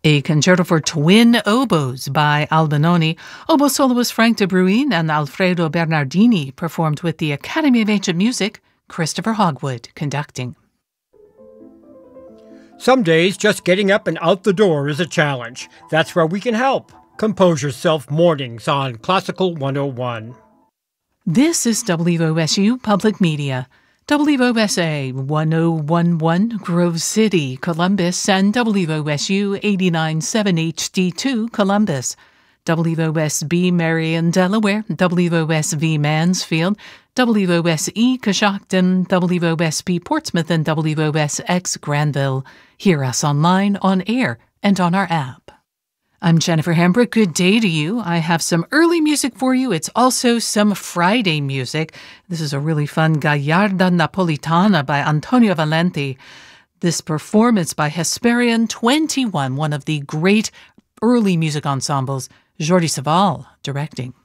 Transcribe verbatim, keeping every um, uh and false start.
A concerto for twin oboes by Albinoni. Oboe soloist Frank de Bruyn and Alfredo Bernardini performed with the Academy of Ancient Music, Christopher Hogwood conducting. Some days, just getting up and out the door is a challenge. That's where we can help. Compose Yourself Mornings on Classical one oh one. This is W O S U Public Media. W O S A one oh one point one Grove City, Columbus, and W O S U eighty-nine point seven H D two Columbus. W O S B Marion, Delaware, W O S V Mansfield, W O S E Coshocton, W O S P Portsmouth, and W O S X Granville. Hear us online, on air, and on our app. I'm Jennifer Hambrook. Good day to you. I have some early music for you. It's also some Friday music. This is a really fun Gallarda Napolitana by Antonio Valenti. This performance by Hesperian twenty-one, one of the great early music ensembles, Jordi Savall directing.